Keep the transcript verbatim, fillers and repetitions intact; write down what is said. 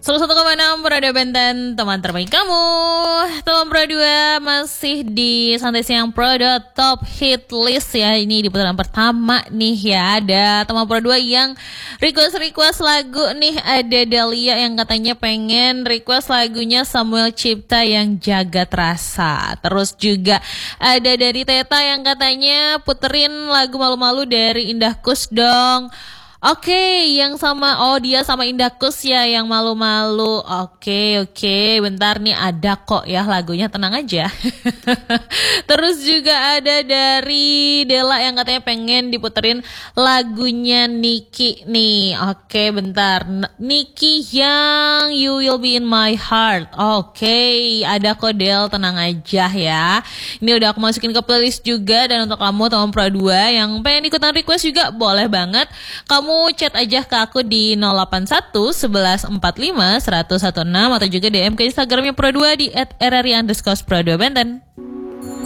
seratus satu koma enam Radio Benten, teman terbaik kamu. Teman Pro dua masih di Santai Siang Pro dua Top Hit List ya. Ini di putaran pertama nih ya. Ada teman Pro dua yang request-request lagu nih. Ada Dahlia yang katanya pengen request lagunya Samuel Cipta yang Jagat Rasa. Terus juga ada dari Teta yang katanya puterin lagu Malu-Malu dari Indah Kus dong. Oke, okay, yang sama, oh dia sama Indah Kus ya yang Malu-Malu. Oke, okay, oke, okay. Bentar nih ada kok ya lagunya, tenang aja. Terus juga ada dari Dela yang katanya pengen diputerin lagunya Niki nih. Oke, okay, bentar. Niki yang You Will Be In My Heart. Oke, okay, ada kok Del, tenang aja ya. Ini udah aku masukin ke playlist juga. Dan untuk kamu teman Pro dua yang pengen ikutan request juga boleh banget. Kamu Kamu chat aja ke aku di nol delapan satu sebelas empat lima seratus enam belas atau juga D M ke Instagramnya Pro dua di at rri underscore pro dua Benten.